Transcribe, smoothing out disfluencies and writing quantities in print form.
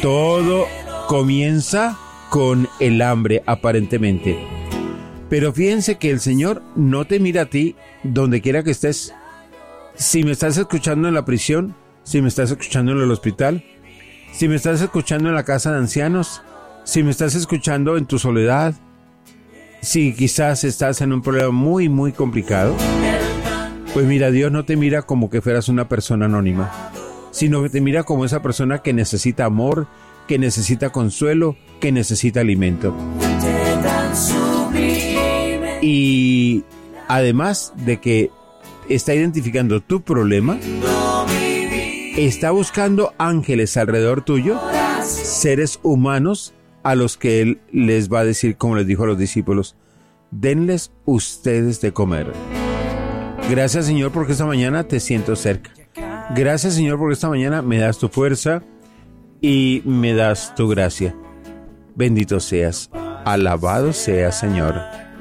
Todo comienza con el hambre, aparentemente. Pero fíjense que el Señor no te mira a ti donde quiera que estés. Si me estás escuchando en la prisión, si me estás escuchando en el hospital, si me estás escuchando en la casa de ancianos, si me estás escuchando en tu soledad, si quizás estás en un problema muy, muy complicado, pues mira, Dios no te mira como que fueras una persona anónima, sino que te mira como esa persona que necesita amor, que necesita consuelo, que necesita alimento. Y además de que está identificando tu problema, está buscando ángeles alrededor tuyo, seres humanos a los que Él les va a decir, como les dijo a los discípulos, denles ustedes de comer. Gracias, Señor, porque esta mañana te siento cerca. Gracias, Señor, porque esta mañana me das tu fuerza y me das tu gracia. Bendito seas, alabado seas, Señor.